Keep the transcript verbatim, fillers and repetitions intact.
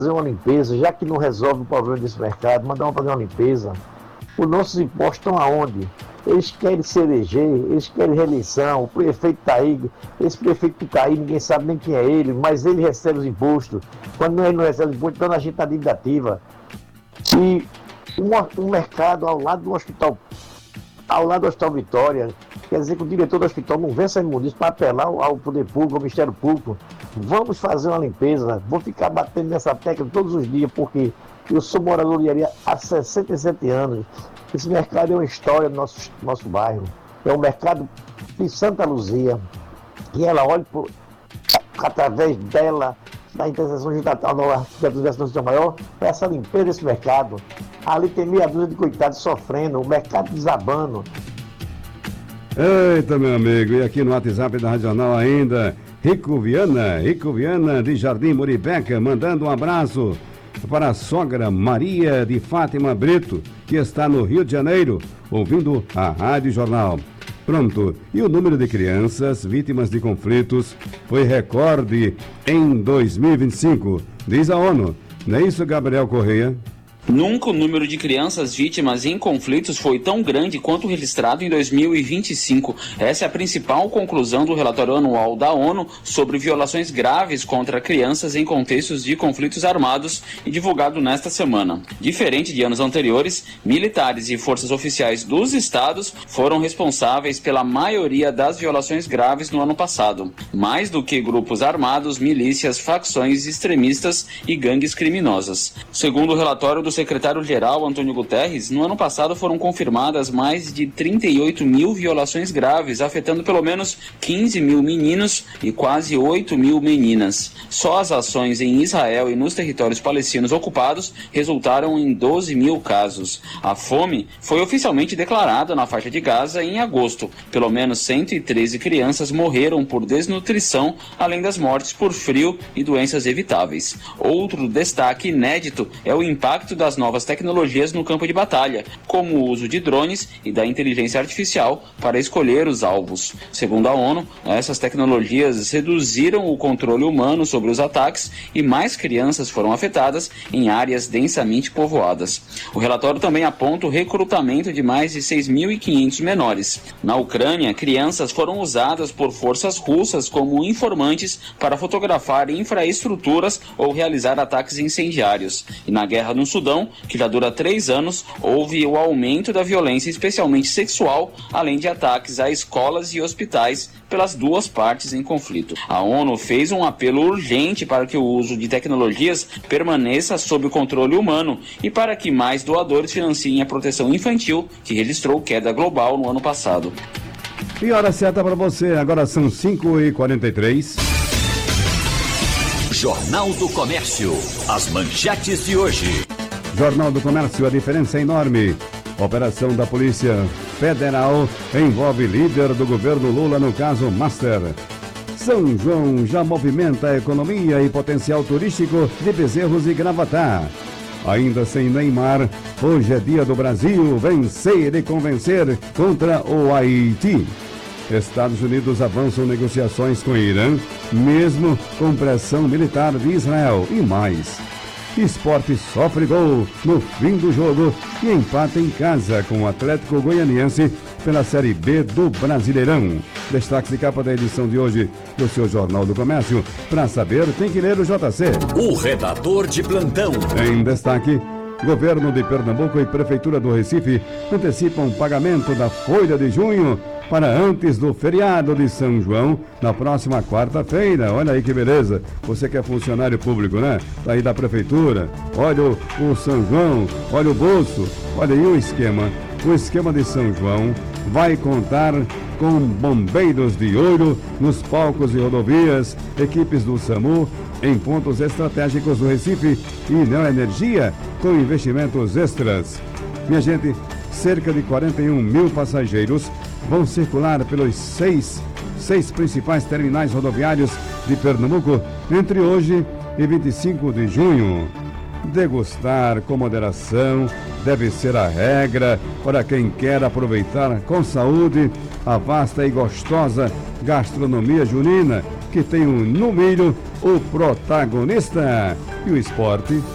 fazer uma limpeza, já que não resolve o problema desse mercado, mandar uma fazer uma limpeza. Os nossos impostos estão aonde? Eles querem se eleger, eles querem reeleição, o prefeito está aí, esse prefeito que está aí, ninguém sabe nem quem é ele, mas ele recebe os impostos. Quando ele não recebe os impostos, então a gente está dívida ativa. E um, um mercado ao lado do hospital, ao lado do Hospital Vitória, quer dizer que o diretor do hospital não vê essa imundícia para apelar ao, ao poder público, ao Ministério Público. Vamos fazer uma limpeza, vou ficar batendo nessa tecla todos os dias, porque eu sou morador de Areia há sessenta e sete anos. Esse mercado é uma história do nosso, nosso bairro. É um mercado de Santa Luzia. E ela olha por, através dela, da interseção de Natal da Universidade Maior, essa limpeza desse mercado. Ali tem meia dúzia de coitados sofrendo, o mercado desabando. Eita, meu amigo, e aqui no WhatsApp da Regional ainda, Rico Viana, Rico Viana de Jardim Muribeca, mandando um abraço para a sogra Maria de Fátima Brito, que está no Rio de Janeiro, ouvindo a Rádio Jornal. Pronto, e o número de crianças vítimas de conflitos foi recorde em dois mil e vinte e cinco, diz a ONU. Não é isso, Gabriel Correia? Nunca o número de crianças vítimas em conflitos foi tão grande quanto registrado em dois mil e vinte e cinco. Essa é a principal conclusão do relatório anual da ONU sobre violações graves contra crianças em contextos de conflitos armados e divulgado nesta semana. Diferente de anos anteriores, militares e forças oficiais dos estados foram responsáveis pela maioria das violações graves no ano passado, mais do que grupos armados, milícias, facções extremistas e gangues criminosas. Segundo o relatório do secretário-geral Antônio Guterres, no ano passado foram confirmadas mais de trinta e oito mil violações graves, afetando pelo menos quinze mil meninos e quase oito mil meninas. Só as ações em Israel e nos territórios palestinos ocupados resultaram em doze mil casos. A fome foi oficialmente declarada na faixa de Gaza em agosto. Pelo menos cento e treze crianças morreram por desnutrição, além das mortes por frio e doenças evitáveis. Outro destaque inédito é o impacto das novas tecnologias no campo de batalha, como o uso de drones e da inteligência artificial para escolher os alvos. Segundo a ONU, essas tecnologias reduziram o controle humano sobre os ataques e mais crianças foram afetadas em áreas densamente povoadas. O relatório também aponta o recrutamento de mais de seis mil e quinhentos menores. Na Ucrânia, crianças foram usadas por forças russas como informantes para fotografar infraestruturas ou realizar ataques incendiários. E na guerra no Sudão, que já dura três anos, houve o aumento da violência, especialmente sexual, além de ataques a escolas e hospitais pelas duas partes em conflito. A ONU fez um apelo urgente para que o uso de tecnologias permaneça sob o controle humano e para que mais doadores financiem a proteção infantil, que registrou queda global no ano passado. E hora certa para você, agora são cinco e quarenta e três. Jornal do Comércio, as manchetes de hoje. Jornal do Comércio, a diferença é enorme. Operação da Polícia Federal envolve líder do governo Lula no caso Master. São João já movimenta a economia e potencial turístico de Bezerros e Gravatá. Ainda sem Neymar, hoje é dia do Brasil vencer e convencer contra o Haiti. Estados Unidos avançam negociações com o Irã, mesmo com pressão militar de Israel e mais. Esporte sofre gol no fim do jogo e empata em casa com o Atlético Goianiense pela Série B do Brasileirão. Destaque de capa da edição de hoje do seu Jornal do Comércio. Para saber, tem que ler o J C. O redator de plantão. Em destaque, Governo de Pernambuco e Prefeitura do Recife antecipam o pagamento da folha de junho para antes do feriado de São João, na próxima quarta-feira. Olha aí que beleza. Você que é funcionário público, né? Tá aí da Prefeitura. Olha o, o São João, olha o bolso. Olha aí o esquema. O esquema de São João vai contar com bombeiros de ouro nos palcos e rodovias, equipes do SAMU em pontos estratégicos do Recife e Neoenergia com investimentos extras. Minha gente, cerca de quarenta e um mil passageiros vão circular pelos seis, seis principais terminais rodoviários de Pernambuco entre hoje e vinte e cinco de junho. Degustar com moderação deve ser a regra para quem quer aproveitar com saúde a vasta e gostosa gastronomia junina que tem um no milho o protagonista. E o esporte